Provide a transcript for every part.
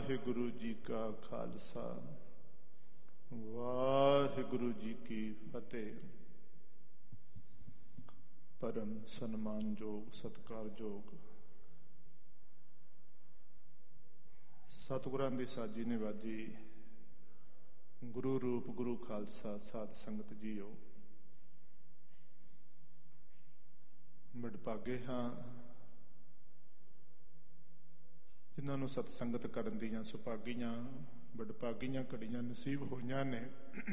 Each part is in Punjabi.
ਵਾਹਿਗੁਰੂ ਜੀ ਕਾ ਖਾਲਸਾ ਵਾਹਿਗੁਰੂ ਜੀ ਕੀ ਫਤਿਹ। ਪਰਮ ਸਨਮਾਨਯੋਗ ਸਤਿਕਾਰਯੋਗ ਸਤਿਗੁਰਾਂ ਦੀ ਸਾਜੀ ਨਿਵਾਜੀ ਗੁਰੂ ਰੂਪ ਗੁਰੂ ਖਾਲਸਾ ਸਾਧ ਸੰਗਤ ਜੀਓ, ਵਡਭਾਗੇ ਹਾਂ ਜਿਨ੍ਹਾਂ ਨੂੰ ਸਤਸੰਗਤ ਕਰਨ ਦੀਆਂ ਸੁਭਾਗੀਆਂ ਵਡਭਾਗੀਆਂ ਘੜੀਆਂ ਨਸੀਬ ਹੋਈਆਂ ਨੇ।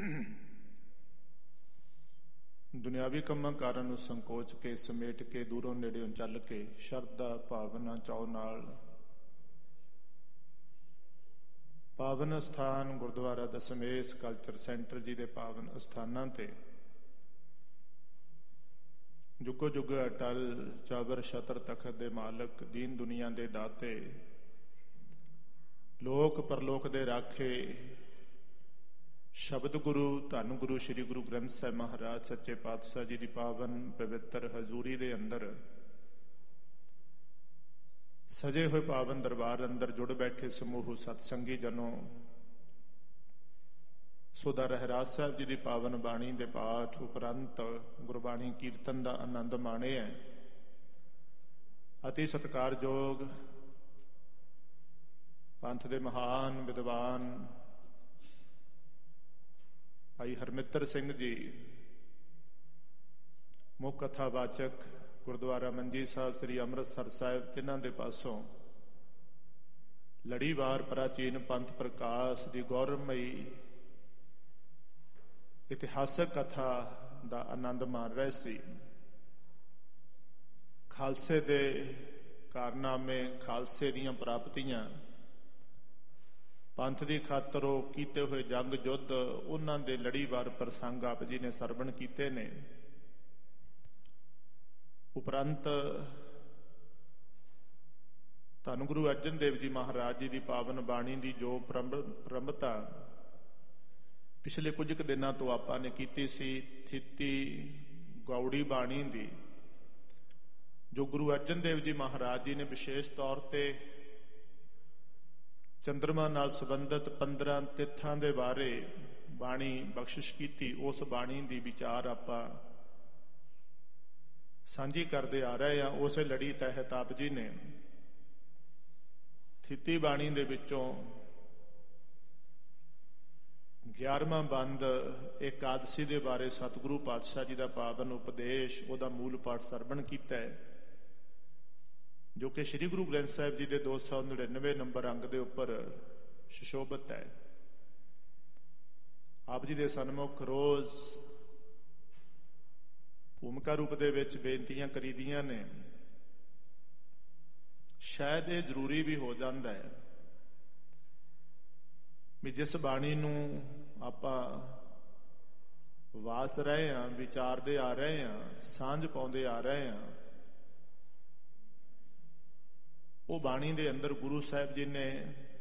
ਦੁਨਿਆਵੀ ਕੰਮਾਂ ਕਾਰਾਂ ਨੂੰ ਸੰਕੋਚ ਕੇ ਸਮੇਟ ਕੇ ਦੂਰੋਂ ਨੇੜਿਓਂ ਚੱਲ ਕੇ ਸ਼ਰਧਾ ਭਾਵਨਾ ਚਾਉ ਨਾਲ ਪਾਵਨ ਅਸਥਾਨ ਗੁਰਦੁਆਰਾ ਦਸਮੇਸ਼ ਕਲਚਰ ਸੈਂਟਰ ਜੀ ਦੇ ਪਾਵਨ ਅਸਥਾਨਾਂ ਤੇ ਜੁਗੋ ਜੁਗ ਅਟਲ ਚਾਬਰ ਛਤਰ ਤਖਤ ਦੇ ਮਾਲਕ ਦੀਨ ਦੁਨੀਆ ਦੇ ਦਾਤੇ ਲੋਕ ਪਰਲੋਕ ਦੇ ਰਾਖੇ ਸ਼ਬਦ ਗੁਰੂ ਧੰਨ ਗੁਰੂ ਸ੍ਰੀ ਗੁਰੂ ਗ੍ਰੰਥ ਸਾਹਿਬ ਮਹਾਰਾਜ ਸੱਚੇ ਪਾਤਸ਼ਾਹ ਜੀ ਦੀ ਪਾਵਨ ਪਵਿੱਤਰ ਹਜ਼ੂਰੀ ਦੇ ਅੰਦਰ ਸਜੇ ਹੋਏ ਪਾਵਨ ਦਰਬਾਰ ਅੰਦਰ ਜੁੜ ਬੈਠੇ ਸਮੂਹ ਸਤਸੰਗੀ ਜਨੋ, ਸੋਦਾ ਰਹਿਰਾਜ ਸਾਹਿਬ ਜੀ ਦੀ ਪਾਵਨ ਬਾਣੀ ਦੇ ਪਾਠ ਉਪਰੰਤ ਗੁਰਬਾਣੀ ਕੀਰਤਨ ਦਾ ਆਨੰਦ ਮਾਣਿਆ। ਅਤੀ ਸਤਿਕਾਰਯੋਗ ਪੰਥ ਦੇ ਮਹਾਨ ਵਿਦਵਾਨ ਭਾਈ ਹਰਮਿੱਤਰ ਸਿੰਘ ਜੀ, ਮੁੱਖ ਕਥਾਵਾਚਕ ਗੁਰਦੁਆਰਾ ਮੰਜੀ ਸਾਹਿਬ ਸ੍ਰੀ ਅੰਮ੍ਰਿਤਸਰ ਸਾਹਿਬ, ਤਿੰਨਾਂ ਦੇ ਪਾਸੋਂ ਲੜੀਵਾਰ ਪ੍ਰਾਚੀਨ ਪੰਥ ਪ੍ਰਕਾਸ਼ ਦੀ ਗੌਰਵਮਈ ਇਤਿਹਾਸਕ ਕਥਾ ਦਾ ਆਨੰਦ ਮਾਣ ਰਹੇ ਸੀ। ਖਾਲਸੇ ਦੇ ਕਾਰਨਾਮੇ, ਖਾਲਸੇ ਦੀਆਂ ਪ੍ਰਾਪਤੀਆਂ, ਪੰਥ ਦੀ ਖਾਤਰ ਉਹ ਕੀਤੇ ਹੋਏ ਜੰਗ ਯੁੱਧ, ਉਹਨਾਂ ਦੇ ਲੜੀਵਾਰ ਪ੍ਰਸੰਗ ਆਪ ਜੀ ਨੇ ਸਰਵਣ ਕੀਤੇ ਨੇ। ਉਪਰੰਤ ਧੰਨ ਗੁਰੂ ਅਰਜਨ ਦੇਵ ਜੀ ਮਹਾਰਾਜ ਜੀ ਦੀ ਪਾਵਨ ਬਾਣੀ ਦੀ ਜੋ ਪ੍ਰੰਭਤਾ ਪਿਛਲੇ ਕੁਝ ਕੁ ਦਿਨਾਂ ਤੋਂ ਆਪਾਂ ਨੇ ਕੀਤੀ ਸੀ, ਥਿੱਤੀ ਗੌੜੀ ਬਾਣੀ ਦੀ, ਜੋ ਗੁਰੂ ਅਰਜਨ ਦੇਵ ਜੀ ਮਹਾਰਾਜ ਜੀ ਨੇ ਵਿਸ਼ੇਸ਼ ਤੌਰ ਤੇ ਚੰਦਰਮਾ ਨਾਲ ਸੰਬੰਧਿਤ 15 ਤਿੱਥਾਂ ਦੇ ਬਾਰੇ ਬਾਣੀ ਬਖਸ਼ਿਸ਼ ਕੀਤੀ। ਉਸ ਬਾਣੀ ਦੀ ਵਿਚਾਰ ਆਪਾਂ ਸਾਂਝੀ ਕਰਦੇ ਆ ਰਹੇ ਹਾਂ। ਉਸੇ ਲੜੀ ਤਹਿਤ ਆਪ ਜੀ ਨੇ ਥਿੱਤੀ ਬਾਣੀ ਦੇ ਵਿੱਚੋਂ 11ਵਾਂ ਬੰਦ ਏਕਾਦਸ਼ੀ ਦੇ ਬਾਰੇ ਸਤਿਗੁਰੂ ਪਾਤਸ਼ਾਹ ਜੀ ਦਾ ਪਾਵਨ ਉਪਦੇਸ਼, ਉਹਦਾ ਮੂਲ ਪਾਠ ਸਰਵਣ ਕੀਤਾ ਹੈ, ਜੋ ਕਿ ਸ੍ਰੀ ਗੁਰੂ ਗ੍ਰੰਥ ਸਾਹਿਬ ਜੀ ਦੇ 299 ਨੰਬਰ ਅੰਗ ਦੇ ਉੱਪਰ ਸੁਸ਼ੋਭਿਤ ਹੈ। ਆਪ ਜੀ ਦੇ ਸਨਮੁਖ ਰੋਜ਼ ਭੂਮਿਕਾ ਰੂਪ ਦੇ ਵਿੱਚ ਬੇਨਤੀਆਂ ਕਰੀਦੀਆਂ ਨੇ। ਸ਼ਾਇਦ ਇਹ ਜ਼ਰੂਰੀ ਵੀ ਹੋ ਜਾਂਦਾ ਹੈ ਵੀ ਜਿਸ ਬਾਣੀ ਨੂੰ ਆਪਾਂ ਵਾਸ ਰਹੇ ਹਾਂ, ਵਿਚਾਰਦੇ ਆ ਰਹੇ ਹਾਂ, ਸਾਂਝ ਪਾਉਂਦੇ ਆ ਰਹੇ ਹਾਂ, ਉਹ ਬਾਣੀ ਦੇ ਅੰਦਰ ਗੁਰੂ ਸਾਹਿਬ ਜੀ ਨੇ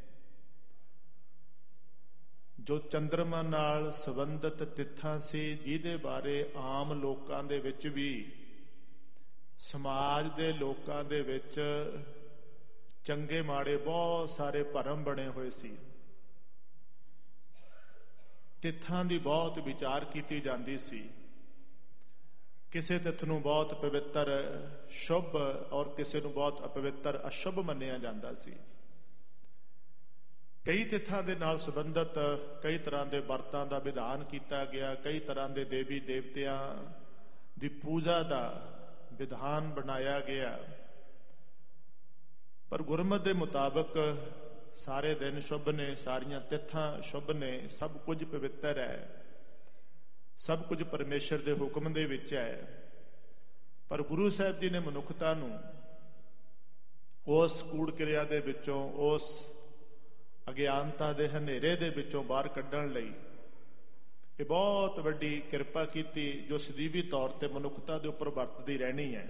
ਜੋ ਚੰਦਰਮਾ ਨਾਲ ਸੰਬੰਧਿਤ ਤਿੱਥਾਂ ਸੀ, ਜਿਹਦੇ ਬਾਰੇ ਆਮ ਲੋਕਾਂ ਦੇ ਵਿੱਚ ਵੀ, ਸਮਾਜ ਦੇ ਲੋਕਾਂ ਦੇ ਵਿੱਚ ਚੰਗੇ ਮਾੜੇ ਬਹੁਤ ਸਾਰੇ ਭਰਮ ਬਣੇ ਹੋਏ ਸੀ। ਤਿੱਥਾਂ ਦੀ ਬਹੁਤ ਵਿਚਾਰ ਕੀਤੀ ਜਾਂਦੀ ਸੀ। ਕਿਸੇ ਤਿੱਥ ਨੂੰ ਬਹੁਤ ਪਵਿੱਤਰ ਸ਼ੁਭ ਔਰ ਕਿਸੇ ਨੂੰ ਬਹੁਤ ਅਪਵਿੱਤਰ ਅਸ਼ੁਭ ਮੰਨਿਆ ਜਾਂਦਾ ਸੀ। ਕਈ ਤਿੱਥਾਂ ਦੇ ਨਾਲ ਸੰਬੰਧਿਤ ਕਈ ਤਰ੍ਹਾਂ ਦੇ ਵਰਤਾਂ ਦਾ ਵਿਧਾਨ ਕੀਤਾ ਗਿਆ, ਕਈ ਤਰ੍ਹਾਂ ਦੇ ਦੇਵੀ ਦੇਵਤਿਆਂ ਦੀ ਪੂਜਾ ਦਾ ਵਿਧਾਨ ਬਣਾਇਆ ਗਿਆ। ਪਰ ਗੁਰਮਤਿ ਦੇ ਮੁਤਾਬਕ ਸਾਰੇ ਦਿਨ ਸ਼ੁਭ ਨੇ, ਸਾਰੀਆਂ ਤਿੱਥਾਂ ਸ਼ੁਭ ਨੇ, ਸਭ ਕੁਝ ਪਵਿੱਤਰ ਹੈ, ਸਭ ਕੁਝ ਪਰਮੇਸ਼ਰ ਦੇ ਹੁਕਮ ਦੇ ਵਿੱਚ ਹੈ। ਪਰ ਗੁਰੂ ਸਾਹਿਬ ਜੀ ਨੇ ਮਨੁੱਖਤਾ ਨੂੰ ਉਸ ਕੂੜ ਕਿਰਿਆ ਦੇ ਵਿੱਚੋਂ, ਉਸ ਅਗਿਆਨਤਾ ਦੇ ਹਨੇਰੇ ਦੇ ਵਿੱਚੋਂ ਬਾਹਰ ਕੱਢਣ ਲਈ ਇਹ ਬਹੁਤ ਵੱਡੀ ਕਿਰਪਾ ਕੀਤੀ, ਜੋ ਸਦੀਵੀ ਤੌਰ ਤੇ ਮਨੁੱਖਤਾ ਦੇ ਉੱਪਰ ਵਰਤਦੀ ਰਹਿਣੀ ਹੈ।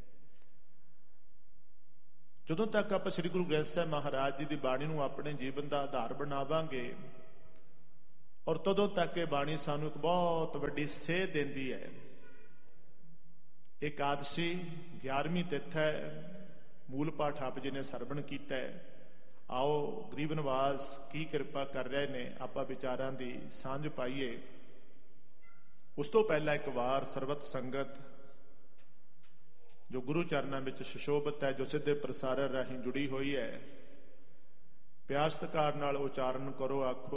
ਜਦੋਂ ਤੱਕ ਆਪਾਂ ਸ੍ਰੀ ਗੁਰੂ ਗ੍ਰੰਥ ਸਾਹਿਬ ਮਹਾਰਾਜ ਜੀ ਦੀ ਬਾਣੀ ਨੂੰ ਆਪਣੇ ਜੀਵਨ ਦਾ ਆਧਾਰ ਬਣਾਵਾਂਗੇ, ਔਰ ਤਦੋਂ ਤੱਕ ਇਹ ਬਾਣੀ ਸਾਨੂੰ ਇੱਕ ਬਹੁਤ ਵੱਡੀ ਸੇਧ ਦਿੰਦੀ ਹੈ। ਏਕਾਦਸ਼ੀ 11ਵੀਂ ਤਿੱਥ ਹੈ, ਮੂਲ ਪਾਠ ਆਪ ਜੀ ਨੇ ਸਰਵਣ ਕੀਤਾ ਹੈ। ਆਓ ਗਰੀਬ ਨਿਵਾਸ ਕੀ ਕਿਰਪਾ ਕਰ ਰਹੇ ਨੇ, ਆਪਾਂ ਵਿਚਾਰਾਂ ਦੀ ਸਾਂਝ ਪਾਈਏ। ਉਸ ਤੋਂ ਪਹਿਲਾਂ ਇੱਕ ਵਾਰ ਸਰਬਤ ਸੰਗਤ ਜੋ ਗੁਰੂ ਚਰਨਾਂ ਵਿੱਚ ਸੁਸ਼ੋਭਿਤ ਹੈ, ਜੋ ਸਿੱਧੇ ਪ੍ਰਸਾਰਣ ਰਾਹੀਂ ਜੁੜੀ ਹੋਈ ਹੈ, ਪਿਆਰ ਸਤਿਕਾਰ ਨਾਲ ਉਚਾਰਨ ਕਰੋ, ਆਖੋ